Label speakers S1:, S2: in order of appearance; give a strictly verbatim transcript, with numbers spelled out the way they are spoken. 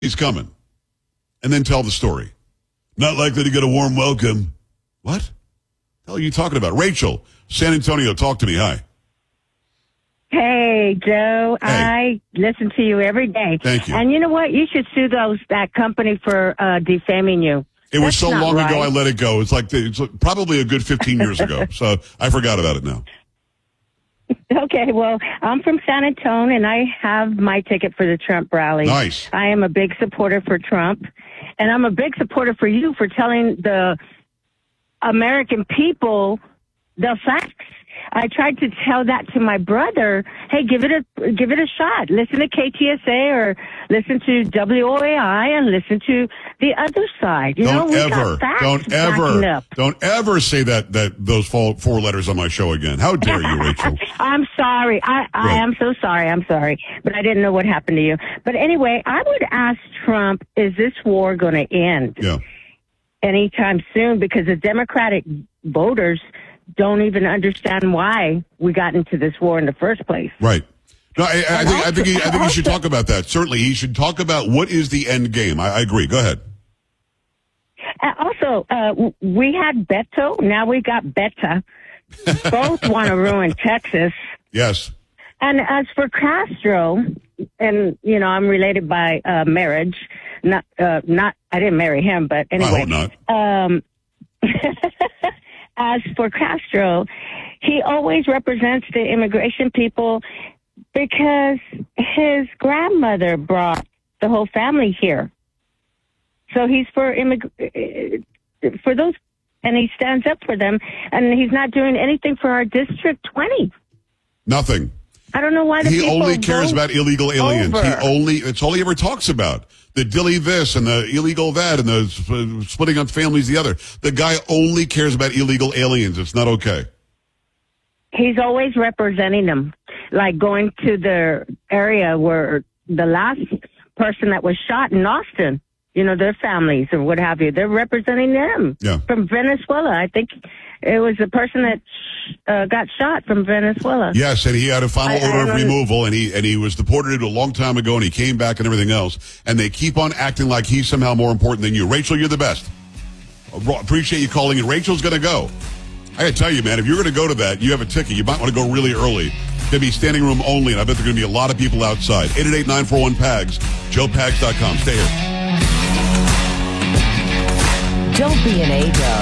S1: he's coming. And then tell the story. Not likely to get a warm welcome. What? The hell are you talking about? Rachel, San Antonio, talk to me. Hi.
S2: Hey, Joe.
S1: Hey.
S2: I listen to you every day.
S1: Thank you.
S2: And you know what? You should sue those that company for uh, defaming you.
S1: It was
S2: That's
S1: so
S2: not
S1: long
S2: right.
S1: ago I let it go. It's like it's probably a good fifteen years ago. So I forgot about it now.
S2: Okay, well, I'm from San Antonio, and I have my ticket for the Trump rally.
S1: Nice.
S2: I am a big supporter for Trump, and I'm a big supporter for you for telling the American people the facts. I tried to tell that to my brother. Hey, give it a give it a shot. Listen to K T S A or listen to W O A I and listen to the other side. You
S1: Don't
S2: know, we
S1: ever,
S2: got facts
S1: don't
S2: backing
S1: ever,
S2: up.
S1: don't ever say that that those four, four letters on my show again. How dare you, Rachel?
S2: I'm sorry. I, I
S1: Right.
S2: am so sorry. I'm sorry. But I didn't know what happened to you. But anyway, I would ask Trump, is this war going to end
S1: Yeah.
S2: anytime soon? Because the Democratic voters don't even understand why we got into this war in the first place.
S1: Right. No, I, I
S2: And
S1: think I think he, I
S2: also-
S1: think he should talk about that. Certainly, he should talk about what is the end game. I, I agree. Go ahead.
S2: Uh, also, uh, w- we had Beto. Now we got Beta. Both want to ruin Texas.
S1: Yes.
S2: And as for Castro, and you know, I'm related by uh, marriage. Not, uh, not. I didn't marry him, but anyway.
S1: I hope not.
S2: Um, as for Castro, he always represents the immigration people because his grandmother brought the whole family here. So he's for immig- for those, and he stands up for them, and he's not doing anything for our District twenty.
S1: Nothing.
S2: I don't know why the
S1: He
S2: people
S1: only cares
S2: vote
S1: about illegal aliens.
S2: over.
S1: He only, it's all he ever talks about. The dilly this and the illegal that and the sp- splitting up families the other. The guy only cares about illegal aliens. It's not okay.
S2: He's always representing them, like going to the area where the last person that was shot in Austin, you know, their families or what have you. They're representing them
S1: Yeah.
S2: from Venezuela. I think it was the person that uh, got shot from Venezuela.
S1: Yes, and he had a final
S2: I- I
S1: order of
S2: don't-
S1: removal, and he and he was deported a long time ago, and he came back and everything else. And they keep on acting like he's somehow more important than you. Rachel, you're the best. I appreciate you calling in. Rachel's going to go. I got to tell you, man, if you're going to go to that, you have a ticket. You might want to go really early. It's going to be standing room only, and I bet there are going to be a lot of people outside. eight eight eight, nine four one, P A G S, joe pags dot com. Stay here.
S3: Don't be an A-dub.